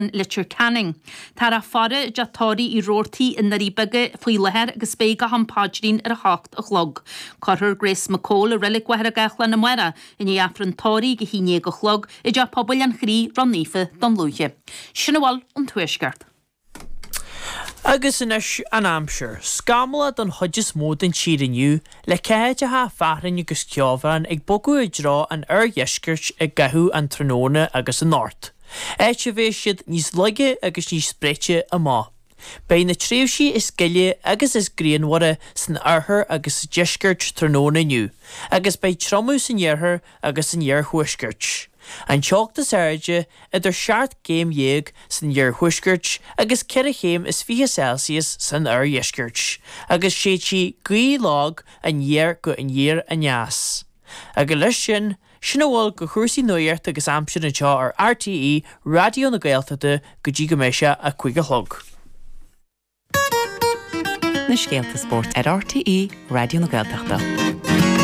Litcher Canning. Tara fara jatori I rorti in naribaga fuileher agus spega hampajrin hacht a chlog. Carher Grace McCall a relic wahera gachlan amwera in I afran tori gehine go chlog I ja pobulian chri ronife don luche. Shinawal on Twishgart. Agus inis an amsir, scamla don hodges mód in siiriniu, le ceid a ha farin agus ciofan ag bogu I dra an jesgurt ag gahu an tronone agus an nort. Eitje siad nís loige agus nís spretje a ma. Bei na tréwsi is gille agus is greenwara san arher agus jesgurt tronone nu, agus bei tromu san yerher agus san yer huiskurt. An chalk de serge idir shart game yeg san yer huiskurt agus kere chéim is 4 Celsius san jesgurt, agus séchi gui log an yer go an yer an jas. Agus sin Shinawal go chuirsaí nuirt agus amsir an seo ar RTE Radio na Gaeltachta go dtí go méise a chuig a chlog. Na Scéalta Sport ar RTE Radio na Gaeltachta.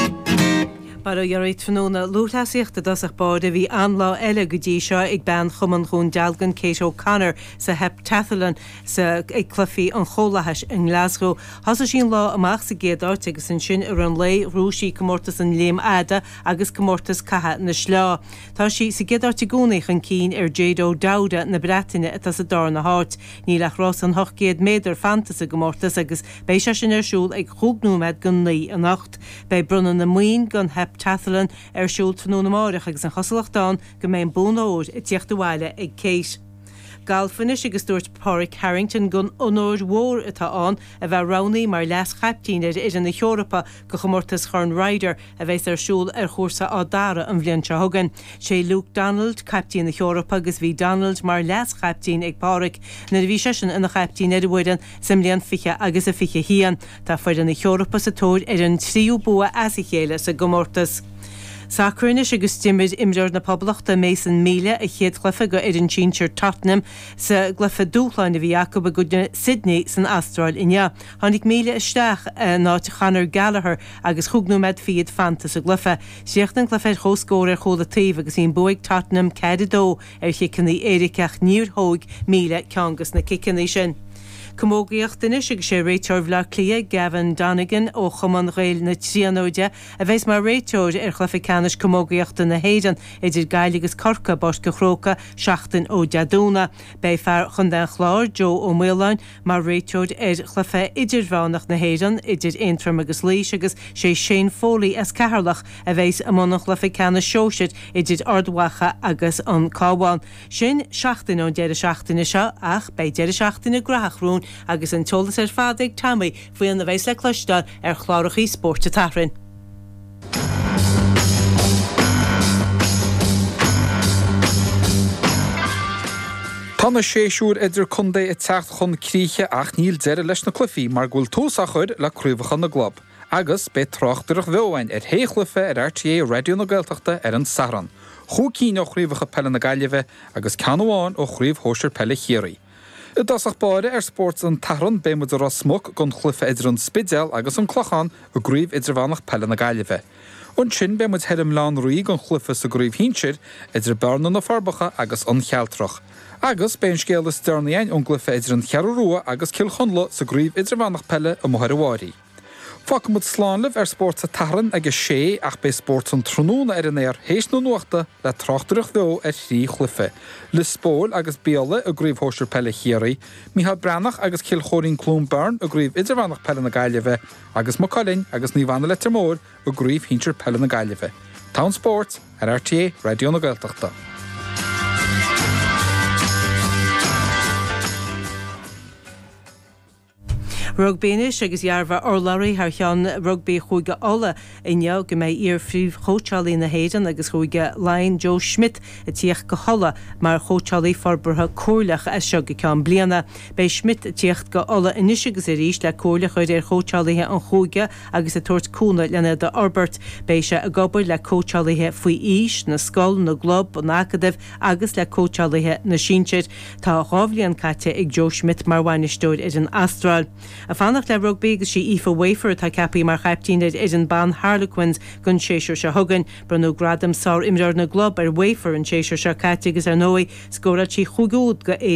Bara Jarreit fanúna lúthasíochta dasach báda bhí anlá eile go dtí seo ag ban chuman chun dealgan Kate O'Connor sa heptathlon sa ag clufií an cholathais in Glasgow. Has sin lá amach sa géadát agus an sin ar an lei rúsí comórtas an léim ada agus comórtas catha na slá. Tá sí sa géadát i gúnaich an cín ar Jado Dowda na Bretainine atá sa dar na háit. Nílach rás an 8 méadar fantasa gomórtas agus bei se sin arsúl ag chúgnúmed gon naí an nacht. Bei brunan na muin gon Tathalan siúl fanúna máireach agus an chasalachtáin go mbeidh búnóir I tíochtaháile ag Kate. Galfinis agus dúirt Pádraig Harrington gon onóir mhór atá an a bheith ronaí mar leas chaptín ar in na Eorpa go chomórtas Churn Ryder a bheits siúl chósa á dara an bhliain se thugan. Sé Luke Donald, captín na Eorpa agus bhí Donald mar leas chaptín ag Pádraig na bhí sesin ina chaptín ar bhuidan sem líon fiche agus a fiche hían. Tá fuidir na Eorpa sa tóir ar an tríú bua as I chéile sa gomórtas. Sacrúnis agus timid imreir na poblachta Mason míle a chéad glyfa go ar an tíntir Tottenham sa glyfa dúchláin a bhí Jacob a gúne Sydney san Astral inne. Tháinig míle isteach ná Conor Gallagher agus chugnúmed fiad fantas a glyfa. Siachtan glyfeid chóscóir ar chola taobh agus íon buig Tottenham cedadó ar chicannaí éiriceach níorthóig míle ceangas na cicannaí sin. Comógaíocht inis agus sé réiteoir bhla clia Gavin Donegan ó chuman réil na tríanóide a bheits mar réiteoir ar chluficanis comógaíochta na héidan idir gaiiligus corca bos go chróca seachtain ó deadúna. Bei fear chun den chláir Joe O'Millan mar réiteoir ar chlufa idirhánach na héidan idir intram agus lís agus sé Shane Foley as caharlach a bheits amónach chluficanis seoisiid idir ardwacha agus an cábháin. Sin seachtain ó deir seachtainna seo ach bei deir seachtainna grachrún agus an tolas ar fádaigh tamí faoin na bheits le cloisteáil ar chlárachaí sport a Tahrainn. Tána séisiúr idir chundé I teacht chun críche ach níl deire leis na clufií mar gúil túsa chuir le cruúbhachan na glob. Agus be trochtarach bheohain ar héchlufe ar RTA Radio na Gaeltachta ar an Saran. Chú cín ó chríomhacha pelle na Gaillimhe agus canháin ó chríomh hóisir pelle chéirí. I dasach báire ar sports an Tahrainn be muid ar smog gon chlufa idir an Spidel agus an Clochan a gríomh idirhánach pelle na Gaillimhe. Und sin be muid herim lán ruí gon chlufa sa gríomh hínsir idir Berna na Forbacha agus an Chealtrach. Agus ben scéal is Sternaíon ón glufa idir an Chearrúa agus Kilchonla sa gríomh idirhánach pelle a Moharewari. Fak moet slánlef ar sport sa Tahrainn agus sé ach be sport an trónúna ar an éir héis nó nuachta le trochtarach bheo ar thrí chlufe. Le spóil agus béala a gríomh hóisir pelle chéirí, Mícheál Brannach agus Kilchóirín Clún Burn a gríomh idirhánach pelle na Gaillimhe, agus Macaulin agus Níomhánna Lettermór a gríomh híntir pelle na Gaillimhe. Town Sports ar RTA Radio na Gaeltachta. Rugbénis agus jarfa orlarí har chean rugby chuige alla inne go méid ar fríomh chótealaí na héidan agus chuige Lion Joe Schmidt a tíocht go holla mar chótealaí forbartha cóirlach a seo go ceann bliana. Bei Schmidt a tíocht go alla inis agus a ríist le cóirlach chuid ar chótealaithe an chuige agus a tuairt cúna lena de Albert. Bei se a gobar le chótealaithe faoi ís na scoil na glob an acadamh agus le chótealaithe na sínsir. Tá rábhlíonn caite ag Joe Schmidt mar bhainisteoir ar an Astral. A fannach le rugby agus sí Aoife Wafer tá cepaí mar chaiptíine is an ban Harlequins gon séisiir se thugan brenú gradam sár imreir na glob ar Wafer an séisiir se caite agus ar nói scóra tí chugód go